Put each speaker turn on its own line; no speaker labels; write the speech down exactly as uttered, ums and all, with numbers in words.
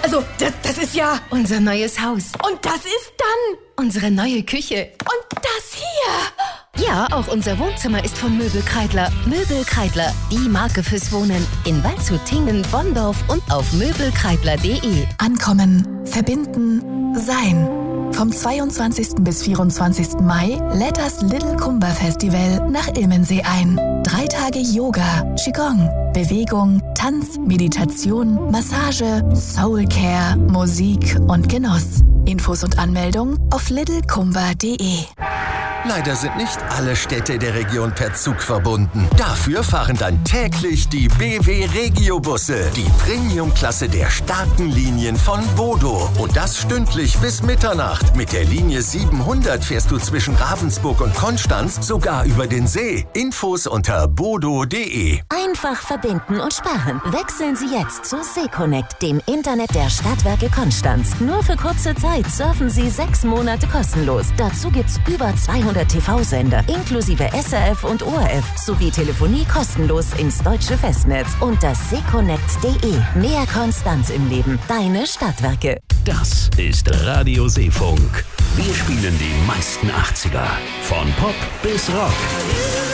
Also, das, das ist ja...
Unser neues Haus.
Und das ist dann...
Unsere neue Küche.
Und das hier...
Ja, auch unser Wohnzimmer ist von Möbel Kreidler. Möbel Kreidler, die Marke fürs Wohnen. In Waldshut, Tingen, Bonndorf und auf möbelkreidler punkt de.
Ankommen, verbinden, sein. Vom zweiundzwanzigsten bis vierundzwanzigsten Mai lädt das Little Kumba Festival nach Ilmensee ein. Drei Tage Yoga, Qigong, Bewegung, Tanz, Meditation, Massage, Soulcare, Musik und Genuss. Infos und Anmeldung auf little kumba punkt de.
Leider sind nicht alle Städte der Region per Zug verbunden. Dafür fahren dann täglich die B W Regio-Busse, die Premium-Klasse der starken Linien von Bodo. Und das stündlich bis Mitternacht. Mit der Linie siebenhundert fährst du zwischen Ravensburg und Konstanz sogar über den See. Infos unter bodo punkt de.
Einfach verbinden und sparen. Wechseln Sie jetzt zu Seconnect, dem Internet der Stadtwerke Konstanz. Nur für kurze Zeit surfen Sie sechs Monate kostenlos. Dazu gibt's über zweihundert T V-Sender, inklusive S R F und O R F, sowie Telefonie kostenlos ins deutsche Festnetz unter seconnect punkt de. Mehr Konstanz im Leben. Deine Stadtwerke.
Das ist Radio Seefunk. Wir spielen die meisten achtziger. Von Pop bis Rock.